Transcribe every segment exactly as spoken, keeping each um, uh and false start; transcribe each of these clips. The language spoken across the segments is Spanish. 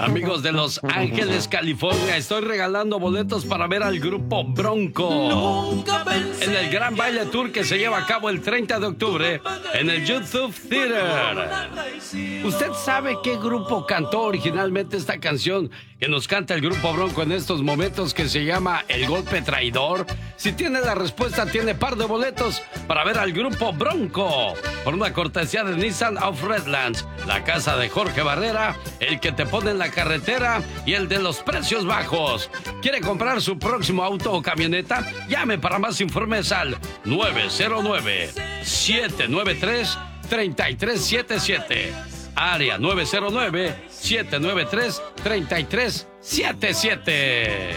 Amigos de Los Ángeles, California, estoy regalando boletos para ver al grupo Bronco en el Gran Baile Tour que se lleva a cabo el treinta de octubre en el YouTube Theater. ¿Usted sabe qué grupo cantó originalmente esta canción que nos canta el grupo Bronco en estos momentos, que se llama El Golpe Traidor? Si tiene la respuesta, tiene par de boletos para ver al grupo Bronco por una cortesía de Nissan of Redlands, la casa de Jorge Barrera, el que te pone en la carretera y el de los precios bajos. ¿Quiere comprar su próximo auto o camioneta? Llame para más informes al nueve cero nueve, siete nueve tres, tres tres siete siete. Área nueve cero nueve, siete nueve tres, tres tres siete siete.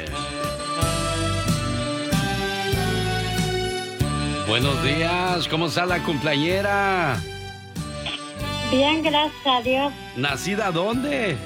Buenos días, ¿cómo está la cumpleañera? Bien, gracias a Dios. ¿Nacida dónde?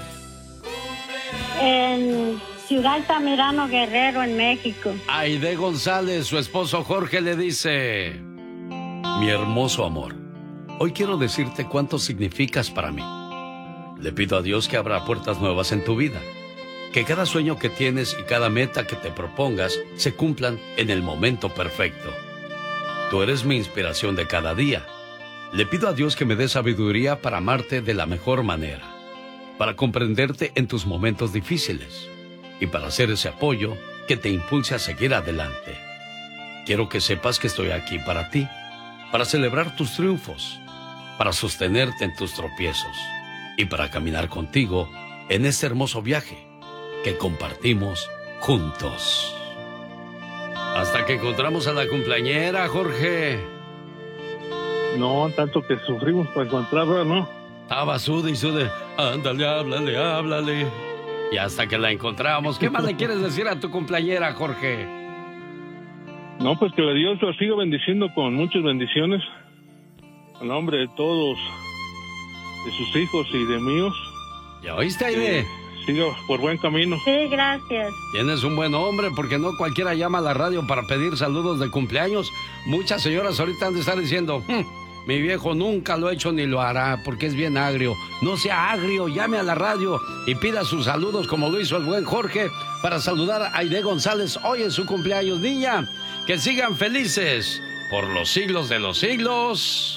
En Ciudad Altamirano, Guerrero, en México. Aide González, su esposo Jorge, le dice: mi hermoso amor, hoy quiero decirte cuánto significas para mí. Le pido a Dios que abra puertas nuevas en tu vida, que cada sueño que tienes y cada meta que te propongas se cumplan en el momento perfecto. Tú eres mi inspiración de cada día. Le pido a Dios que me dé sabiduría para amarte de la mejor manera, para comprenderte en tus momentos difíciles y para ser ese apoyo que te impulse a seguir adelante. Quiero que sepas que estoy aquí para ti, para celebrar tus triunfos, para sostenerte en tus tropiezos y para caminar contigo en este hermoso viaje que compartimos juntos. Hasta que encontramos a la cumpleañera, Jorge. No, tanto que sufrimos para encontrarla, ¿no? Estaba sude y sude. Ándale, háblale, háblale. Y hasta que la encontramos. ¿Qué más le quieres decir a tu cumpleañera, Jorge? No, pues que Dios la siga bendiciendo con muchas bendiciones. En nombre de todos, de sus hijos y de míos. ¿Ya oíste, Aide? Siga por buen camino. Sí, gracias. Tienes un buen hombre, porque no cualquiera llama a la radio para pedir saludos de cumpleaños. Muchas señoras ahorita han de estar diciendo: hm, mi viejo nunca lo ha hecho ni lo hará, porque es bien agrio. No sea agrio, llame a la radio y pida sus saludos como lo hizo el buen Jorge para saludar a Aide González hoy en su cumpleaños. Niña, que sigan felices por los siglos de los siglos.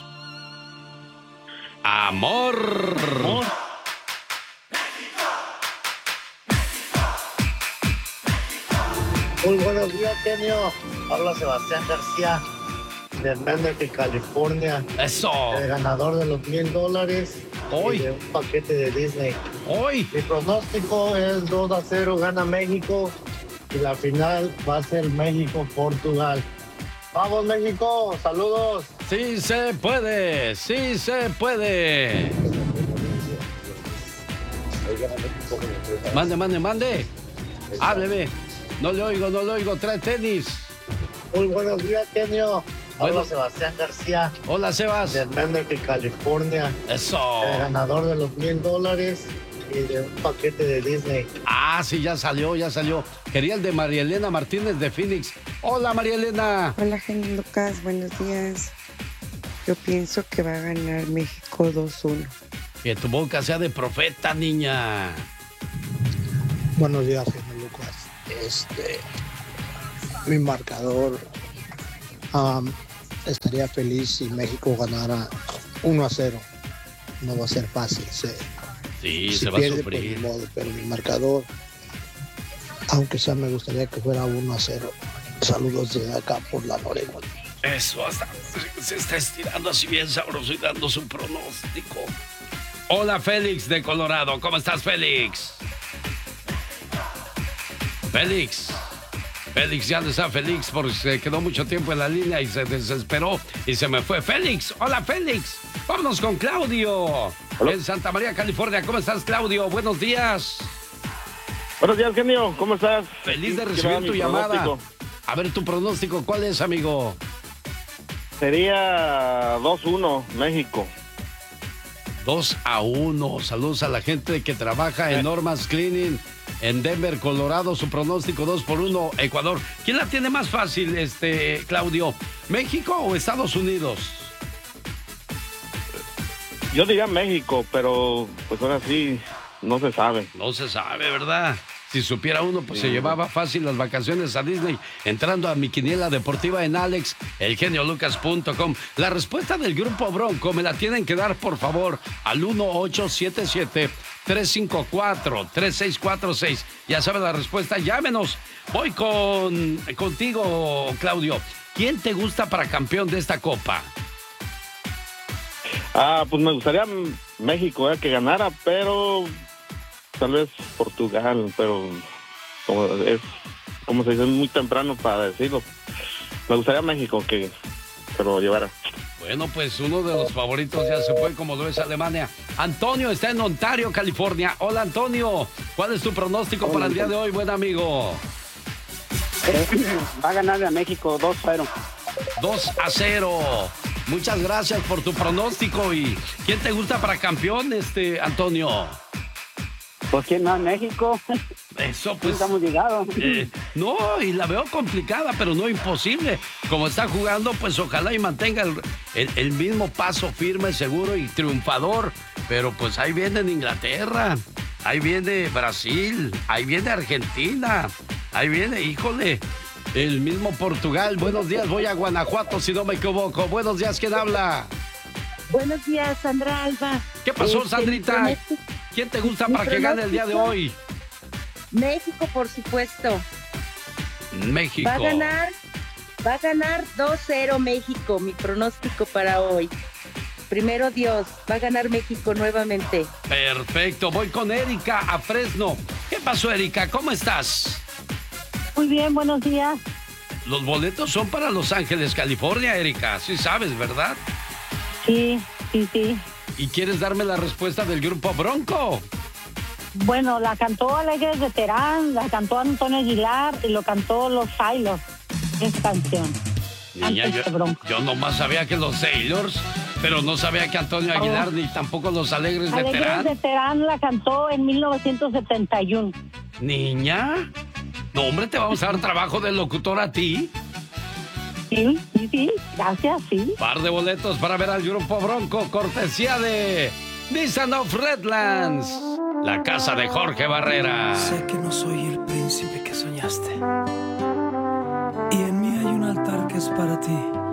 Amor. Amor. Muy buenos días, genio. Habla Sebastián García de Mendoza, California. Eso. El ganador de los mil dólares. Hoy. Y de un paquete de Disney. Hoy. Mi pronóstico es dos a cero, gana México. Y la final va a ser México-Portugal. ¡Vamos, México! ¡Saludos! Sí se puede, sí se puede. Mande, mande, mande. Hábleme. No le oigo, no le oigo. Trae tenis. Muy buenos días, genio. Bueno. Habla Sebastián García. Hola, Sebas. De Mendoza, California. Eso. El ganador de los mil dólares y de un paquete de Disney. Ah, sí, ya salió, ya salió. Quería el de María Elena Martínez de Phoenix. Hola, María Elena. Hola, genio Lucas. Buenos días. Yo pienso que va a ganar México dos uno. Que tu boca sea de profeta, niña. Buenos días, genio Lucas. Este, mi marcador, um, estaría feliz si México ganara uno a cero. No va a ser fácil. Se, sí, si se va pierde, a sufrir. pues, modo, pero mi marcador, aunque sea, me gustaría que fuera uno a cero. Saludos desde acá por la Oregón. Eso, hasta se está estirando así bien sabroso y dando su pronóstico. Hola, Félix de Colorado. ¿Cómo estás, Félix? Félix. Félix, ya no está Félix porque se quedó mucho tiempo en la línea y se desesperó y se me fue. Félix, hola, Félix. Vámonos con Claudio. Hola. En Santa María, California. ¿Cómo estás, Claudio? Buenos días. Buenos días, genio. ¿Cómo estás? Feliz de ¿Qué recibir va tu mi llamada. pronóstico? A ver, tu pronóstico, ¿cuál es, amigo? Sería dos uno, México. dos a uno. Saludos a la gente que trabaja en Normas Cleaning en Denver, Colorado. Su pronóstico dos por uno, Ecuador. ¿Quién la tiene más fácil, este, Claudio? ¿México o Estados Unidos? Yo diría México, pero pues ahora sí, no se sabe. No se sabe, ¿verdad? Si supiera uno, pues Sí. se llevaba fácil las vacaciones a Disney entrando a mi quiniela deportiva en alex el genio lucas punto com. La respuesta del Grupo Bronco me la tienen que dar, por favor, al uno ocho siete siete, tres cinco cuatro, tres seis cuatro seis. Ya sabe la respuesta, llámenos. Voy con contigo, Claudio. ¿Quién te gusta para campeón de esta copa? Ah, pues me gustaría México eh, que ganara, pero tal vez Portugal, pero como es, como se dice, muy temprano para decirlo. Me gustaría México que se lo llevara. Bueno, pues uno de los favoritos ya se fue, como lo es Alemania. Antonio está en Ontario, California. Hola, Antonio. ¿Cuál es tu pronóstico para el día de hoy, buen amigo? Eh, va a ganar a México dos cero. dos a cero. Muchas gracias por tu pronóstico. ¿Y quién te gusta para campeón, este, Antonio? Pues quién más, México. Eso, pues. Estamos llegados. Eh, no, y la veo complicada, pero no imposible. Como está jugando, pues ojalá y mantenga el, el, el mismo paso firme, seguro y triunfador. Pero pues ahí viene Inglaterra, ahí viene Brasil, ahí viene Argentina, ahí viene, híjole, el mismo Portugal. Buenos días, voy a Guanajuato, si no me equivoco. Buenos días, ¿quién habla? Buenos días, Sandra Alba. ¿Qué pasó, Este, Sandrita? prometo- ¿Quién te gusta mi para que gane el día de pronóstico, hoy? México, por supuesto. México. Va a ganar, va a ganar dos cero México, mi pronóstico para hoy. Primero Dios, va a ganar México nuevamente. Perfecto, voy con Erika a Fresno. ¿Qué pasó, Erika? ¿Cómo estás? Muy bien, buenos días. Los boletos son para Los Ángeles, California, Erika. Sí sabes, ¿verdad? Sí, sí, sí. ¿Y quieres darme la respuesta del Grupo Bronco? Bueno, la cantó Alegres de Terán, la cantó Antonio Aguilar y lo cantó Los Sailors. Esa canción. Niña, Antes yo, de Bronco. yo nomás sabía que los Sailors, pero no sabía que Antonio Aguilar Oh. ni tampoco los Alegres de Alegres Terán. de Terán la cantó en mil novecientos setenta y uno. Niña, no, hombre, te vamos a dar trabajo de locutor a ti. Sí, sí, sí, gracias, sí. Par de boletos para ver al Grupo Bronco, cortesía de Nissan of Redlands, la casa de Jorge Barrera. Sé que no soy el príncipe que soñaste, y en mí hay un altar que es para ti.